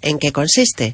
en que consiste?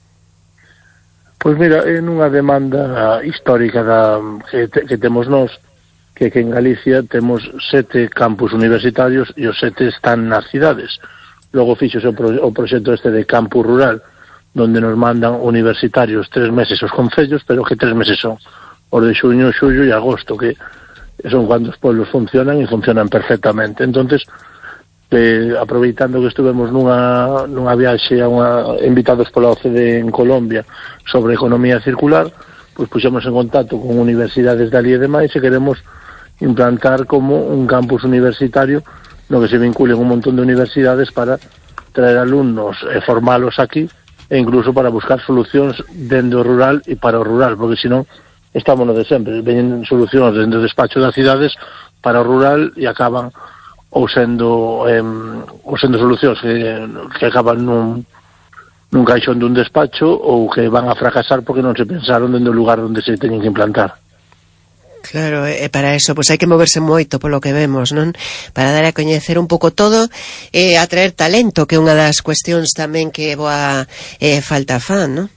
Pois mira, é nunha demanda histórica que temos nós, que en Galicia temos 7 campus universitarios e os 7 están nas cidades. Logo fixose o proxecto este de campus rural, donde nos mandan universitarios 3 meses aos concellos, pero que 3 meses son os de xuño, xullo e agosto, que son cando os pueblos funcionan e funcionan perfectamente. Entonces, aproveitando que estuvemos nunha viaxe invitados pola OCDE en Colombia sobre economía circular, pois puxemos en contacto con universidades de ali e demais e queremos implantar como un campus universitario no que se vinculen un montón de universidades para traer alumnos e formalos aquí e incluso para buscar solucións dentro do rural e para o rural, porque senón estamos no de sempre, veñen solucións dentro do despacho das cidades para o rural e acaban ou sendo solucións que acaban nun caixón dun despacho ou que van a fracasar porque non se pensaron dentro do lugar onde se teñen que implantar. Claro, e para eso pois hai que moverse moito polo que vemos, non? Para dar a coñecer un pouco todo e atraer talento, que é unha das cuestións tamén que boa falta fan, non?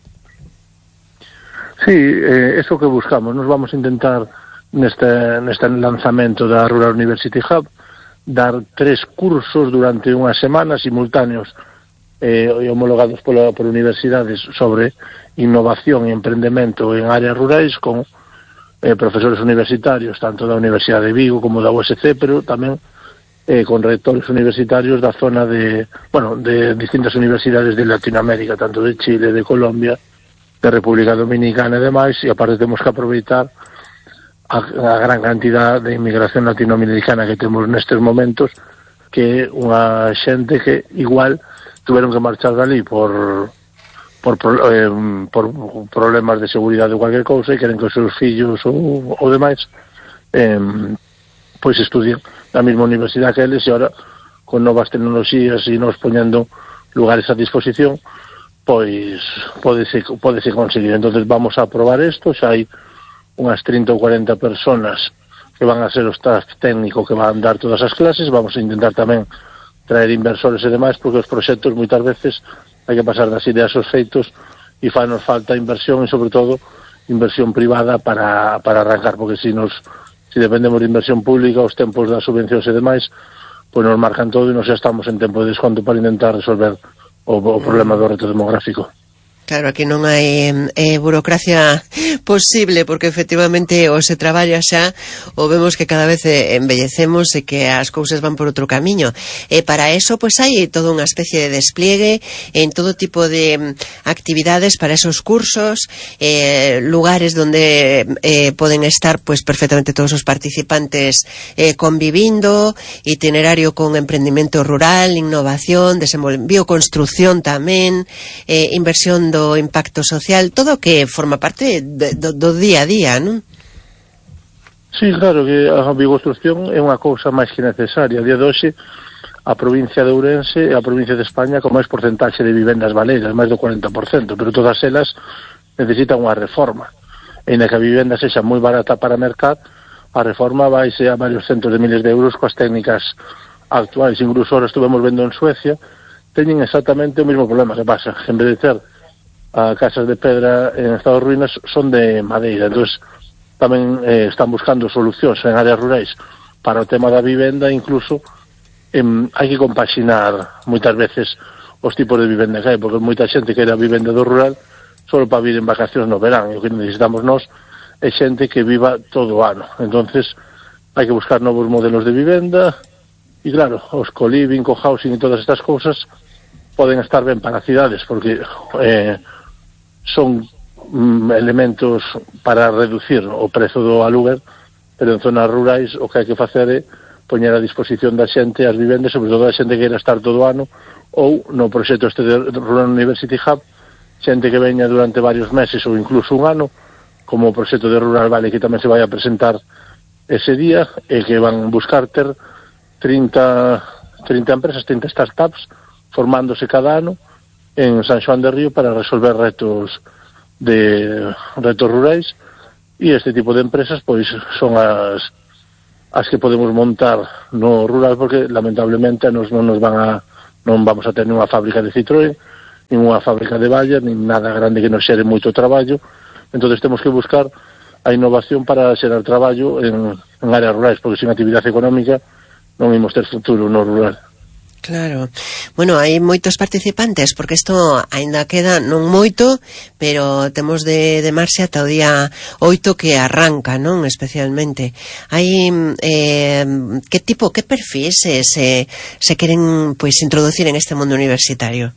Sí, eso que buscamos. Nos vamos a intentar neste lanzamento da Rural University Hub dar 3 cursos durante unha semana simultáneos e homologados por universidades sobre innovación e emprendemento en áreas rurais con profesores universitarios tanto da Universidade de Vigo como da USC, pero tamén con rectores universitarios da zona de distintas universidades de Latinoamérica, tanto de Chile, de Colombia, de República Dominicana e demais, e aparte temos que aproveitar a gran cantidad de inmigración latinoamericana que temos nestes momentos, que unha xente que igual tuveron que marchar dali por problemas de seguridade ou cualquier cousa e queren que os seus fillos ou demais pois estudien na mesma universidade que eles, e ahora con novas tecnoloxías e nos poñendo lugares a disposición pois podese conseguir. Entonces vamos a probar isto, xa hai unhas 30 ou 40 personas que van a ser o staff técnico que van a dar todas as clases. Vamos a intentar tamén traer inversores e demais, porque os proxectos moitas veces hai que pasar das ideas aos feitos e fanos falta inversión e sobre todo inversión privada para arrancar, porque se dependemos de inversión pública, os tempos das subvencións e demais pois nos marcan todo e nos xa estamos en tempo de desconto para intentar resolver o problema do reto demográfico. Claro, aquí non hai burocracia posible, porque efectivamente o se traballa xa, o vemos que cada vez envellecemos e que as cousas van por outro camiño. E para eso, pois hai toda unha especie de despliegue en todo tipo de actividades para esos cursos, lugares donde poden estar pois perfectamente todos os participantes convivindo, itinerario con emprendimento rural, innovación, bioconstrucción tamén, inversión do impacto social, todo que forma parte do día a día, non? Sí, claro, que a bioconstrucción é unha cousa máis que necesaria. A día de hoxe, a provincia de Ourense é a provincia de España con máis porcentaxe de vivendas baleiras, máis do 40%, pero todas elas necesitan unha reforma. E na que a vivenda sexa moi barata para mercar, a reforma vaise a varios centos de miles de euros coas técnicas actuais. Incluso ahora estuvemos vendo en Suecia, teñen exactamente o mesmo problema. Que pasa? En vez de ter a casas de pedra en estado de ruínas, son de madeira. Entonces tamén están buscando solucións en áreas rurais para o tema da vivenda. Incluso hai que compaxinar moitas veces os tipos de vivenda que hai, porque moita xente quere a vivenda do rural solo para vir en vacacións no verán, e o que necesitamos nós é xente que viva todo o ano. Entonces hai que buscar novos modelos de vivenda e claro, os co-living, co-housing e todas estas cousas poden estar ben para cidades, porque son elementos para reducir o prezo do aluguer, pero en zonas rurais o que hai que facer é poñer a disposición da xente as vivendas, sobre todo a xente que queira estar todo o ano, ou no proxecto este de Rural University Hub, xente que veña durante varios meses ou incluso un ano, como o proxecto de Rural Valley, que tamén se vai a presentar ese día, e que van buscar ter 30 empresas, 30 startups formándose cada ano en San Xoán de Río para resolver retos rurais, e este tipo de empresas pois son as que podemos montar no rural, porque lamentablemente non vamos a ter nunha fábrica de Citroën, nin unha fábrica de vallas, nin nada grande que nos xere moito traballo. Entonces temos que buscar a innovación para xerar traballo en áreas rurais, porque sin actividade económica non imos ter futuro no rural. Claro. Bueno, hai moitos participantes, porque isto aínda queda non moito, pero temos de marxe ata o día 8 que arranca, non? Especialmente. Hai que perfis se queren pois introducir en este mundo universitario?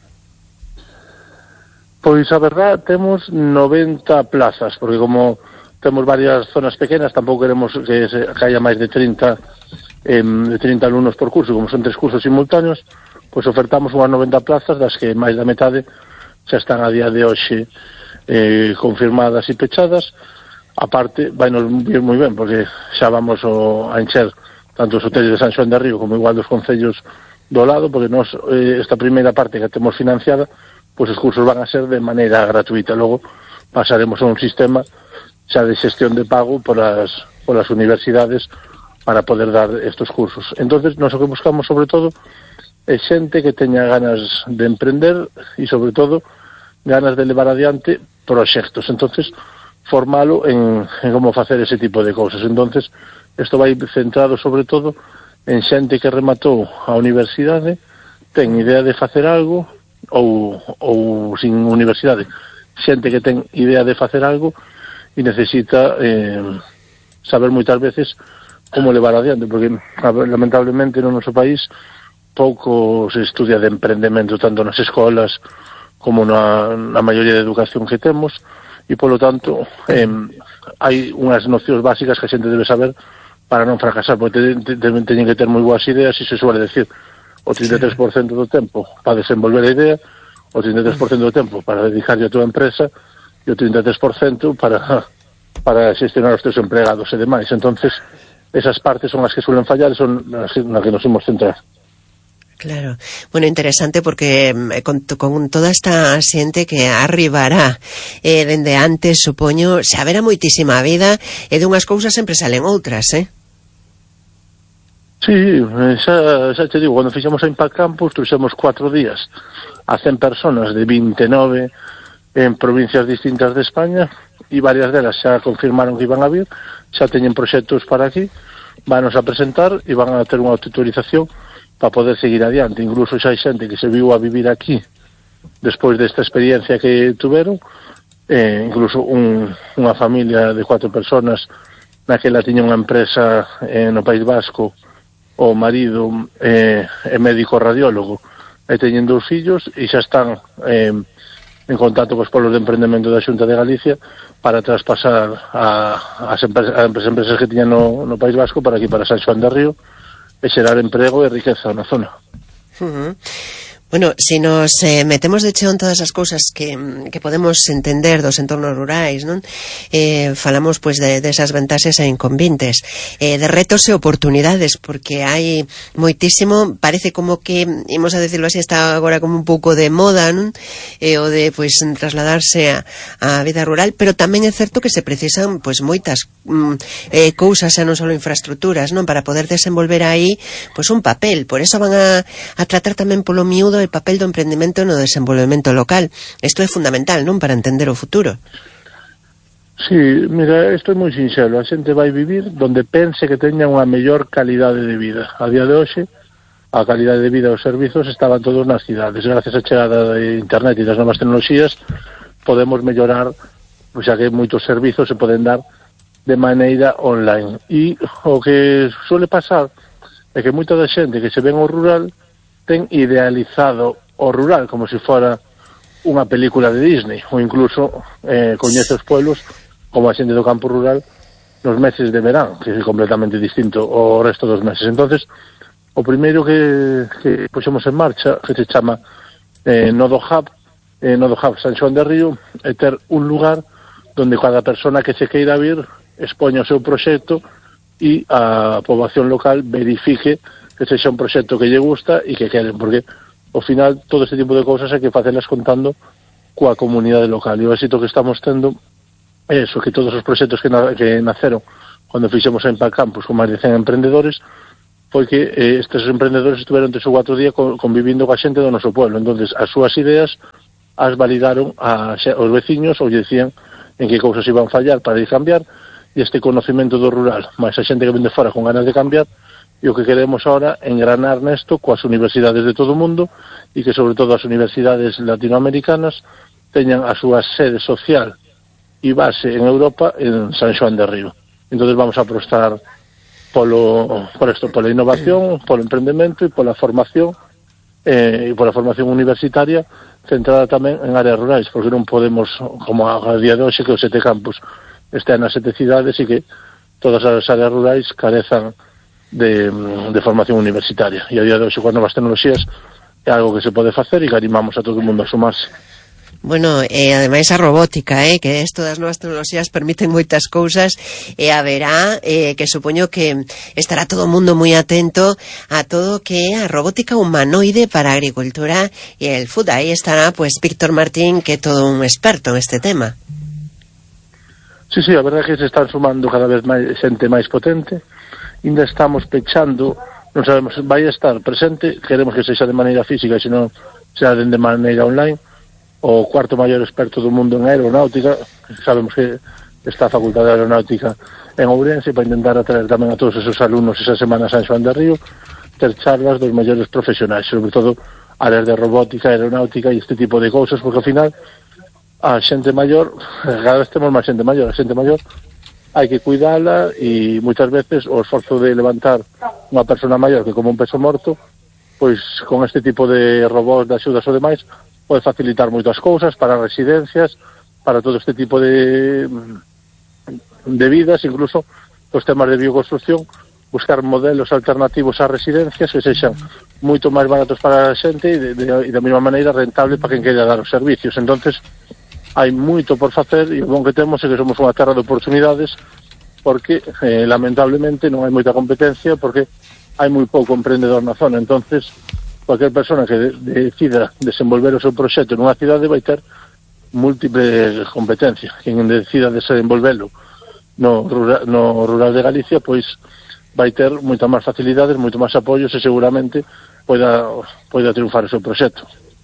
Pois a verdad, temos 90 plazas, porque como temos varias zonas pequenas, tampouco queremos que haya máis de 30 alumnos por curso, como son 3 cursos simultáneos, pois ofertamos unhas 90 plazas, das que máis da metade xa están a día de hoxe confirmadas e pechadas. A parte, vai nos vir moi ben, porque xa vamos a encher tanto os hoteles de San Xoán de Río como igual dos concellos do lado, porque nos esta primeira parte que temos financiada, pois os cursos van a ser de maneira gratuita. Logo pasaremos a un sistema xa de xestión de pago polas universidades para poder dar estos cursos. Entonces, nós o que buscamos, sobre todo, é xente que teña ganas de emprender e, sobre todo, ganas de levar adiante proxectos. Entonces, formalo en como facer ese tipo de cousas. Entonces, isto vai centrado, sobre todo, en xente que rematou a universidade, ten idea de facer algo, ou sin universidade, xente que ten idea de facer algo e necesita saber moitas veces como levar adiante, porque lamentablemente no noso país pouco se estudia de emprendemento, tanto nas escolas como na maioría de educación que temos, e polo tanto hai unhas nocións básicas que a xente debe saber para non fracasar, porque teñen que ter moi boas ideas, e se suele decir o 33% do tempo para desenvolver a idea, o 33% do tempo para dedicarlle a tua empresa e o 33% para xestionar os teus empregados e demais. Entonces, esas partes son as que suelen fallar e son as na que nos imos centrar. Claro. Bueno, interesante porque con toda esta xente que arribará dende antes, supoño, se haberá moitísima vida e dunhas cousas sempre salen outras, Sí, xa te digo, cando fixemos a Impact Campus, trouxemos 4 días a 100 personas de 29 en provincias distintas de España, e varias delas xa confirmaron que iban a vir, xa teñen proxectos para aquí, vanos a presentar e van a ter unha autorización para poder seguir adiante. Incluso xa hai xente que se viu a vivir aquí despois desta experiencia que tuveron, incluso unha familia de 4 personas naquela tiña unha empresa no País Vasco, o marido é médico radiólogo e teñen 2 fillos e xa están en contacto cos polos de emprendemento da Xunta de Galicia para traspasar as empresas que tiñan no País Vasco para aquí, para San Xoán de Río, e xerar emprego e riqueza na zona. Bueno, si nos metemos de cheo en todas as cousas que podemos entender dos entornos rurais, non? Falamos pois de esas vantaxes e inconvenientes, de retos e oportunidades, porque hai moitísimo, parece como que, imos a decirlo así, está agora como un pouco de moda, non? O de pois trasladarse a vida rural, pero tamén é certo que se precisan pois moitas cousas, xa non só infraestructuras, non? Para poder desenvolver aí pois un papel. Por eso van a tratar tamén polo miúdo el papel do emprendemento no desenvolvemento local. Isto é fundamental, non? Para entender o futuro. Sí, mira, isto é moi sinxelo. A xente vai vivir donde pense que teña unha mellor calidade de vida. A día de hoxe, a calidade de vida e os servizos estaban todos nas cidades. Gracias á chegada de internet e das novas tecnoloxías podemos mellorar, pois xa que moitos servizos se poden dar de maneira online. E o que suele pasar é que moita da xente que se ven ao rural ten idealizado o rural como se fora unha película de Disney, ou incluso coñece os pueblos como a xente do campo rural nos meses de verán, que é completamente distinto ao resto dos meses. Entonces, o primeiro que puxemos en marcha, que se chama Nodo Hub San Xoán de Río, é ter un lugar donde cada persona que se queira vir expoña o seu proxecto e a poboación local verifique que sexa un proxecto que lle gusta e que queren, porque ao final todo este tipo de cousas hai que facelas contando coa comunidade local. E o éxito que estamos tendo é eso, que todos os proxectos que naceron cando fixemos a Impact Campus con máis de 100 emprendedores foi que estes emprendedores estiveron 3 ou 4 días convivindo coa xente do noso pueblo. Entonces as súas ideas as validaron os veciños, ou lle decían en que cousas iban fallar para ir cambiar, e este conocimento do rural, máis a xente que vende fora con ganas de cambiar, e o que queremos ahora engranar nesto coas universidades de todo o mundo, e que sobre todo as universidades latinoamericanas teñan a súa sede social e base en Europa en San Xoán de Río. Entonces vamos a apostar pola innovación, polo emprendemento e pola formación universitaria centrada tamén en áreas rurais, porque non podemos, como a día de hoxe, que os 7 campus estean nas 7 cidades e que todas as áreas rurais carezan de formación universitaria. E a día de hoxe, coas novas tecnoloxías, é algo que se pode facer e que animamos a todo o mundo a sumarse. Bueno, ademais a robótica, que isto das novas tecnoloxías permiten moitas cousas, e haberá, que supoño que estará todo o mundo moi atento a todo que é a robótica humanoide para a agricultura e el food. Aí estará, pues, Víctor Martín, que é todo un experto en este tema. Sí, a verdade é que se están sumando cada vez máis xente máis potente. Ainda estamos pechando, non sabemos, vai estar presente, queremos que sexa de maneira física, senón será de maneira online, o cuarto maior experto do mundo en aeronáutica. Sabemos que está a Facultade de Aeronáutica en Ourense, para intentar atraer tamén a todos esos alumnos esa semana a San Xoán de Río, ter charlas dos maiores profesionais, sobre todo áreas de robótica, aeronáutica e este tipo de cousas, porque ao final a xente maior, cada vez temos máis xente maior, a xente maior hai que cuidala, e moitas veces o esforzo de levantar unha persona maior que como un peso morto, pois con este tipo de robots de axudas ou demais pode facilitar moitas cousas para residencias, para todo este tipo de vidas, incluso os temas de bioconstrucción, buscar modelos alternativos ás residencias que sexan moito máis baratos para a xente e da mesma maneira rentable para quen queira dar os servicios. Entonces hai moito por facer, e o bon que temos é que somos unha terra de oportunidades, porque lamentablemente non hai moita competencia, porque hai moi pouco emprendedor na zona. Entonces cualquier persona que decida desenvolver o seu proxecto nunha cidade vai ter múltiple competencia. Quen decida desenvolvelo no rural de Galicia, pois vai ter moita máis facilidades, moito máis apoios, e seguramente poida triunfar o seu proxecto.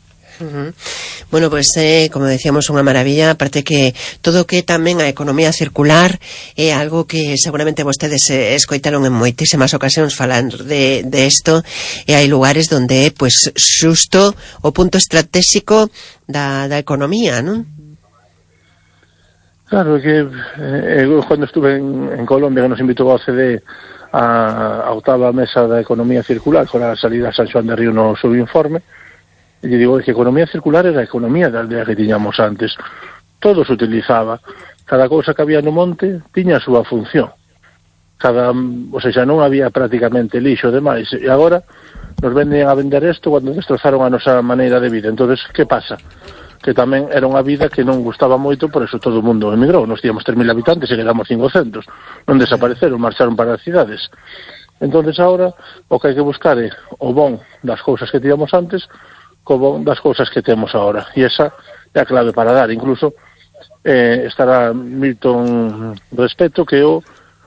Bueno, pues como decíamos, unha maravilla, aparte que todo que tamén a economía circular é algo que seguramente vostedes escoitaron en moitísimas ocasións falando de isto, e hai lugares donde é pues xusto o punto estratégico da economía, non? Claro, que cando estuve en Colombia, que nos invitou a OCDE a 8ª mesa da economía circular, con a salida a San Xoán de Río no seu informe, e digo, que a economía circular era a economía da aldea que tiñamos antes. Todo se utilizaba, cada cousa que había no monte tiña a súa función, o sea, non había prácticamente lixo demais, e agora nos venden a vender isto cando destrozaron a nosa maneira de vida. Entonces, que pasa? Que tamén era unha vida que non gustaba moito, por eso todo o mundo emigrou. Nos tíamos 3.000 habitantes e quedamos 500, non desapareceron, marcharon para as cidades. Entonces agora o que hai que buscar é o bon das cousas que tíamos antes como das cousas que temos agora, e esa é a clave para dar. Incluso estará Milton Respeto, que é o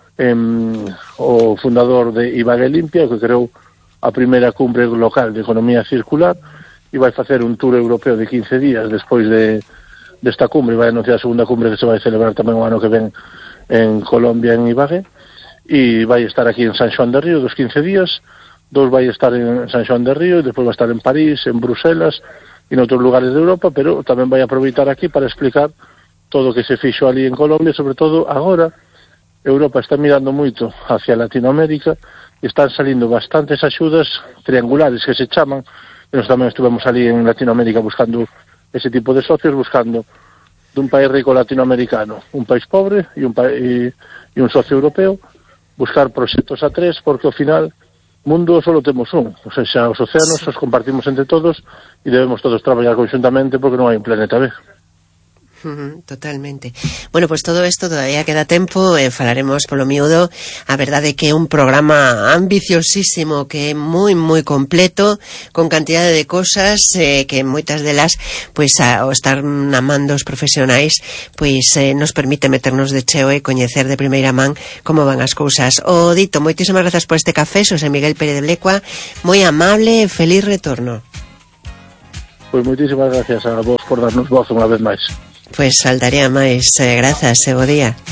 fundador de Ibagué Limpia, que creou a primeira cumbre local de economía circular, e vai facer un tour europeo de 15 días despois desta cumbre. Vai anunciar a segunda cumbre que se vai celebrar tamén o ano que ven en Colombia, en Ibagué, e vai estar aquí en San Xoán de Río dos 15 días. 2 vai estar en San Xoán de Río, e despois vai estar en París, en Bruselas e en outros lugares de Europa, pero tamén vai aproveitar aquí para explicar todo o que se fixo ali en Colombia. Sobre todo agora Europa está mirando moito hacia Latinoamérica e están salindo bastantes axudas triangulares que se chaman, e nós tamén estuvemos ali en Latinoamérica buscando ese tipo de socios, buscando dun país rico latinoamericano, un país pobre e un socio europeo, buscar proxectos a 3, porque ao final mundo solo temos un, o sea, os océanos os compartimos entre todos e debemos todos traballar conxuntamente, porque non hai un planeta B. Totalmente. Bueno, pues todo isto todavía queda tempo, falaremos polo miúdo. A verdade é que é un programa ambiciosísimo, que é moi completo, con cantidade de cosas que moitas delas, pois ao estar na man dos profesionais, pois nos permite meternos de cheo e coñecer de primeira man como van as cousas. O dito, moitísimas grazas por este café, Xosé Miguel Pérez de Blecua, moi amable e feliz retorno. Pois moitísimas gracias a vos por darnos voz unha vez máis. Pois faltaría máis, grazas, e bo día.